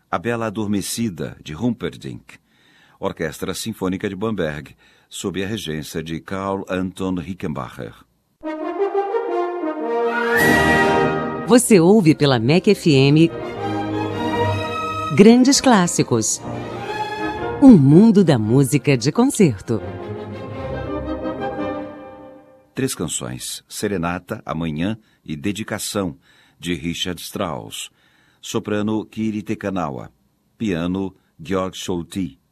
A Bela Adormecida, de Humperdinck. Orquestra Sinfônica de Bamberg, sob a regência de Karl Anton Rickenbacher. Você ouve pela MEC FM Grandes Clássicos. Um mundo da música de concerto. 3 canções: Serenata, Amanhã e Dedicação, de Richard Strauss. Soprano Kiri Tekanawa. Piano Georg Solti.